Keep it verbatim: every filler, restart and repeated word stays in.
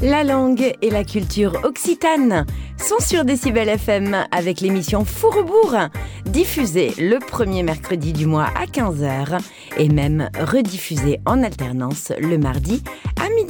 La langue et la culture occitane sont sur Décibel F M avec l'émission Fourrebourg, diffusée le premier mercredi du mois à quinze heures et même rediffusée en alternance le mardi à midi.